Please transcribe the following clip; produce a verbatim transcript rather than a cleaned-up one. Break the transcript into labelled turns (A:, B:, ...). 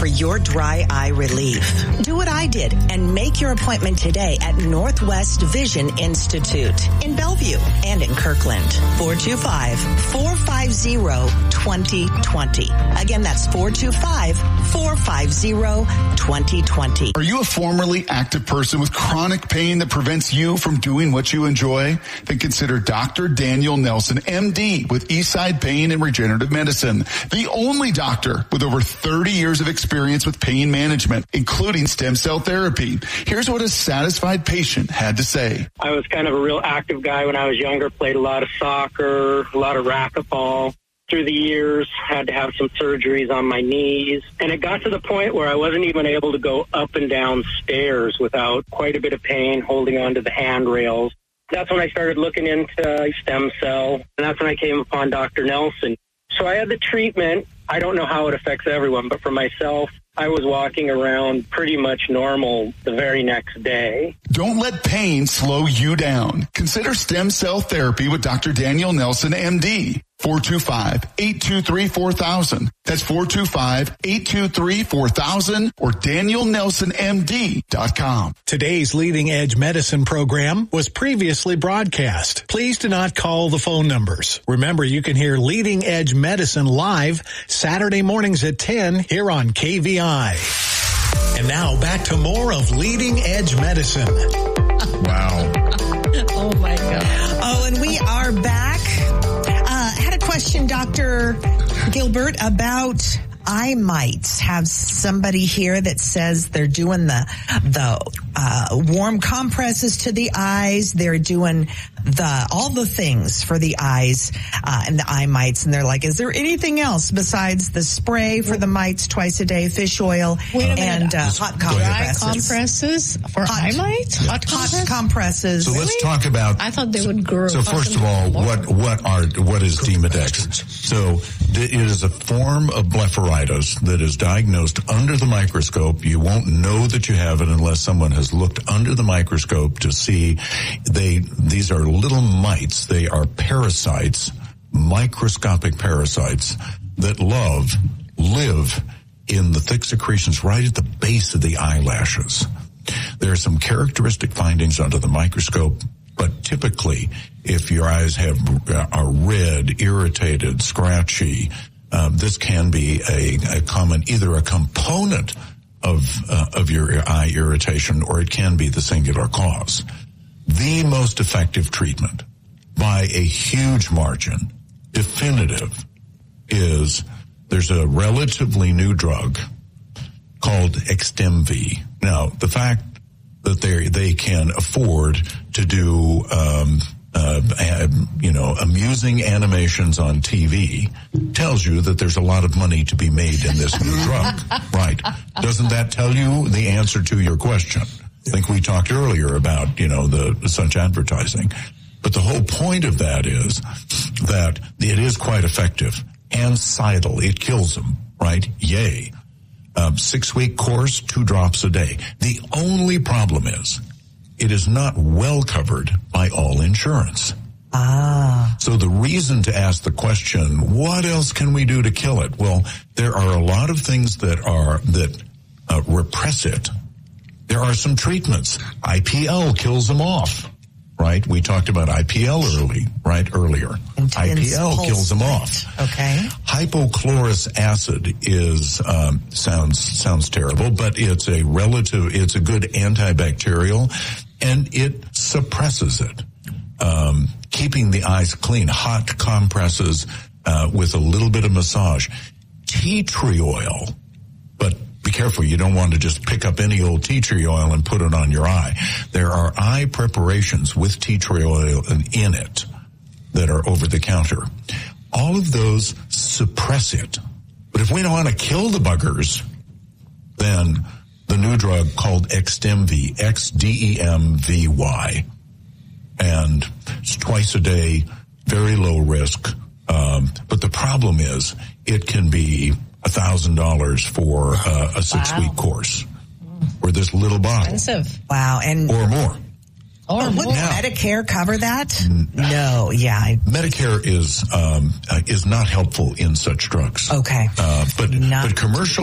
A: for your dry eye relief. Do what I did and make your appointment today at Northwest Vision Institute in Bellevue and in Kirkland. four two five, four five zero, two zero two zero. Again, that's four two five, four five zero, two zero two zero.
B: Are you a formerly active person with chronic pain that prevents you from doing what you enjoy? Then consider Doctor Daniel Nelson, M D, with Eastside Pain and Regenerative Medicine, the only doctor with over thirty years of experience with pain management, including stem cell therapy. Here's what a satisfied patient had to say.
C: I was kind of a real active guy when I was younger, played a lot of soccer, a lot of racquetball. Through the years, had to have some surgeries on my knees, and it got to the point where I wasn't even able to go up and down stairs without quite a bit of pain holding onto the handrails. That's when I started looking into stem cell, and that's when I came upon Doctor Nelson. So I had the treatment. I don't know how it affects everyone, but for myself, I was walking around pretty much normal the very next day.
B: Don't let pain slow you down. Consider stem cell therapy with Doctor Daniel Nelson, M D. four two five, eight two three, four thousand. That's four two five, eight two three, four thousand or daniel nelson m d dot com.
D: Today's Leading Edge Medicine program was previously broadcast. Please do not call the phone numbers. Remember, you can hear Leading Edge Medicine live Saturday mornings at ten here on K V I. And now back to more of Leading Edge Medicine.
B: Wow.
E: Oh, my God.
A: Oh, and we are back. Uh, had a question, Doctor Gilbert, about eye mites. Have somebody here that says they're doing the the uh, warm compresses to the eyes. They're doing the all the things for the eyes uh, and the eye mites. And they're like, is there anything else besides the spray for the mites twice a day, fish oil, and uh, hot compresses?
E: Dry compresses for
A: hot,
E: eye mites?
A: Yeah.
E: Hot,
A: hot compresses.
F: So
E: really?
F: let's talk about.
E: I thought they would grow.
F: So first of all, what what are what is Demodex? So it is a form of blepharitis that is diagnosed under the microscope. You won't know that you have it unless someone has looked under the microscope to see. They these are little mites. They are parasites, microscopic parasites that love live in the thick secretions right at the base of the eyelashes. There are some characteristic findings under the microscope, but typically, if your eyes have are red, irritated, scratchy, um, this can be a, a common, either a component of uh, of your eye irritation, or it can be the singular cause. The most effective treatment, by a huge margin, definitive, is there's a relatively new drug called Xdemvy. Now, the fact that they they can afford to do um, uh, uh, you know amusing animations on T V tells you that there's a lot of money to be made in this new drug, right? Doesn't that tell you the answer to your question? I think we talked earlier about, you know, the such advertising. But the whole point of that is that it is quite effective and cidal. It kills them, right? Yay. Um, six-week course, two drops a day. The only problem is it is not well covered by all insurance.
A: Ah.
F: So the reason to ask the question, what else can we do to kill it? Well, there are a lot of things that are, that uh, repress it. There are some treatments. I P L kills them off, right? We talked about I P L early, right, earlier. Intense I P L kills them off.
A: Okay.
F: Hypochlorous acid is, um, sounds, sounds terrible, but it's a relative, it's a good antibacterial, and it suppresses it. Um, keeping the eyes clean, hot compresses, uh, with a little bit of massage. Tea tree oil, but be careful, you don't want to just pick up any old tea tree oil and put it on your eye. There are eye preparations with tea tree oil in it that are over the counter. All of those suppress it. But if we don't want to kill the buggers, then the new drug called Xdemvy, X D E M V Y, and it's twice a day, very low risk. Um, but the problem is it can be a thousand dollars for uh, a six-week wow. course, or this little bottle.
E: Expensive.
A: Wow, and
F: or more.
E: Or
A: oh, would
F: now,
A: Medicare cover that? No, yeah. I,
F: Medicare is um, uh, is not helpful in such drugs.
A: Okay,
F: uh, but
A: not
F: but commercial